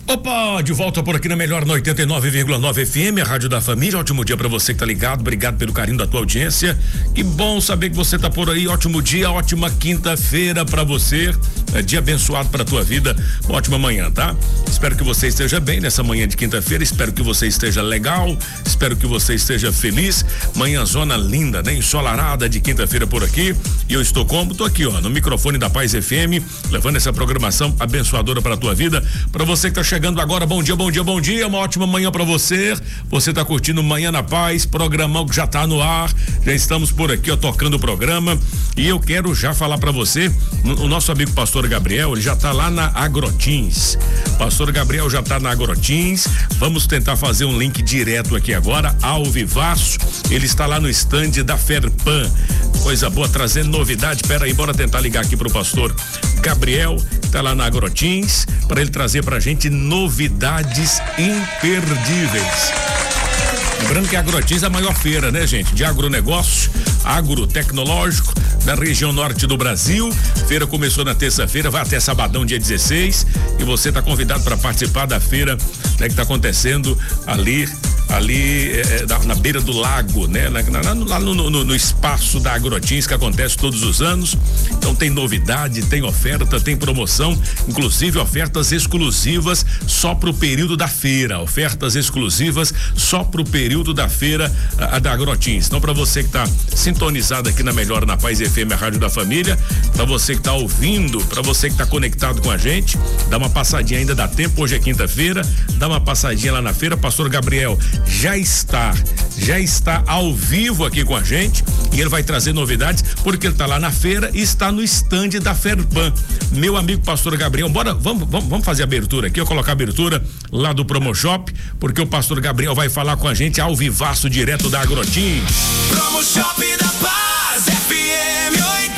Opa, de volta por aqui na Melhor na 89,9 FM, a Rádio da Família. Ótimo dia pra você que tá ligado, obrigado pelo carinho da tua audiência. Que bom saber que você tá por aí. Ótimo dia, ótima quinta-feira pra você. Dia abençoado pra tua vida. Ótima manhã, tá? Espero que você esteja bem nessa manhã de quinta-feira. Espero que você esteja legal. Espero que você esteja feliz. Manhãzona linda, né? Ensolarada de quinta-feira por aqui. E eu estou como? Tô aqui, ó, no microfone da Paz FM, levando essa programação abençoadora pra tua vida. Pra você que tá chegando agora, bom dia, bom dia, bom dia, uma ótima manhã pra você. Você tá curtindo Manhã na Paz, programão que já tá no ar. Já estamos por aqui, ó, tocando o programa. E eu quero já falar pra você, o nosso amigo Pastor Gabriel, ele já tá lá na Agrotins. Pastor Gabriel já tá na Agrotins. Vamos tentar fazer um link direto aqui agora, ao vivaço. Ele está lá no stand da Ferpan. Coisa boa, trazendo novidade. Pera aí, bora tentar ligar aqui pro Pastor Gabriel, tá lá na Agrotins, para ele trazer pra gente novidades imperdíveis. Lembrando que a Agrotins é a maior feira, né, gente? De agronegócio, agrotecnológico da região norte do Brasil. Feira começou na terça-feira, vai até sabadão, dia 16. E você tá convidado para participar da feira, né, que tá acontecendo ali na beira do lago, né? Lá no espaço da Agrotins, que acontece todos os anos. Então tem novidade, tem oferta, tem promoção, inclusive ofertas exclusivas só pro período da feira, ofertas exclusivas só pro período da feira da Agrotins. Então, para você que tá sintonizado aqui na Melhor na Paz FM, a Rádio da Família, para você que tá ouvindo, para você que tá conectado com a gente, dá uma passadinha, ainda dá tempo, hoje é quinta-feira, dá uma passadinha lá na feira. Pastor Gabriel já está ao vivo aqui com a gente e ele vai trazer novidades, porque ele tá lá na feira e está no stand da Ferpan. Meu amigo Pastor Gabriel, vamos fazer a abertura aqui, eu colocar a abertura lá do Promo Shop, porque o Pastor Gabriel vai falar com a gente ao vivaço direto da Agrotins. Promo Shop da Paz FM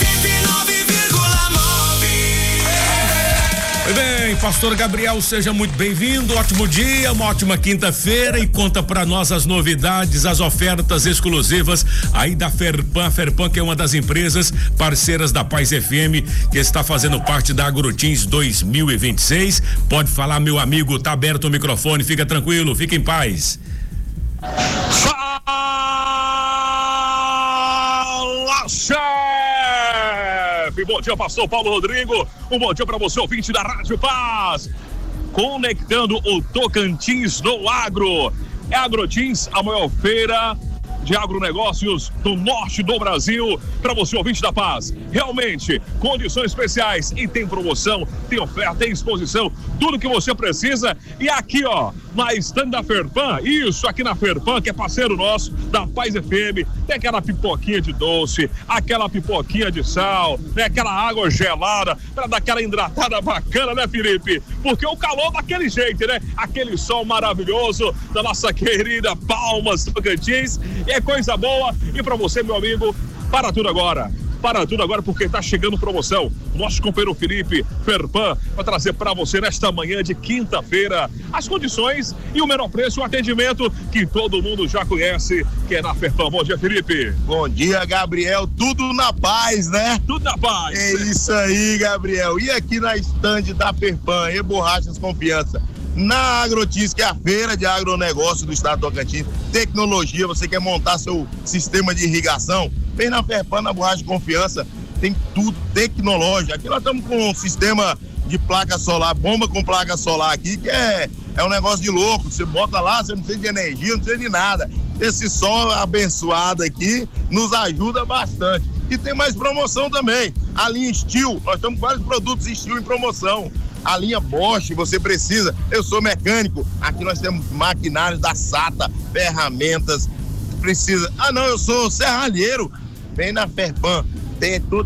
89,9. Muito bem, Pastor Gabriel, seja muito bem-vindo, ótimo dia, uma ótima quinta-feira e conta pra nós as novidades, as ofertas exclusivas aí da Ferpan. A Ferpan, que é uma das empresas parceiras da Paz FM, que está fazendo parte da Agrotins 2026. Pode falar, meu amigo, tá aberto o microfone, fica tranquilo, fica em paz. Fala, chefe! Bom dia, pastor Paulo Rodrigo. Um bom dia para você, ouvinte da Rádio Paz. Conectando o Tocantins no agro. É a Agrotins, a maior feira de agronegócios do norte do Brasil, para você, ouvinte da Paz. Realmente, condições especiais e tem promoção, tem oferta, tem exposição, tudo que você precisa. E aqui, ó, na stand da Ferpan, isso, aqui na Ferpan, que é parceiro nosso da Paz FM, tem aquela pipoquinha de doce, aquela pipoquinha de sal, né, aquela água gelada, para dar aquela hidratada bacana, né, Felipe? Porque o calor daquele jeito, né? Aquele sol maravilhoso da nossa querida Palmas Tocantins. É coisa boa. E pra você, meu amigo, para tudo agora, porque tá chegando promoção. O nosso companheiro Felipe Ferpan vai trazer para você nesta manhã de quinta-feira as condições e o menor preço, o atendimento que todo mundo já conhece, que é na Ferpan. Bom dia, Felipe. Bom dia, Gabriel. Tudo na paz, né? Tudo na paz. É isso aí, Gabriel. E aqui na estande da Ferpan, e Borrachas Confiança, na Agrotins, que é a feira de agronegócio do estado do Tocantins, tecnologia, você quer montar seu sistema de irrigação, vem na Ferpan, na Borracha Confiança, tem tudo tecnológico. Aqui nós estamos com um sistema de placa solar, bomba com placa solar aqui, que é um negócio de louco. Você bota lá, você não precisa de energia, não precisa de nada. Esse sol abençoado aqui nos ajuda bastante. E tem mais promoção também. A linha Steel, nós estamos com vários produtos Steel em promoção. A linha Bosch, você precisa, eu sou mecânico, aqui nós temos maquinários da SATA, ferramentas, precisa, eu sou serralheiro, vem na Ferpan, tem tudo.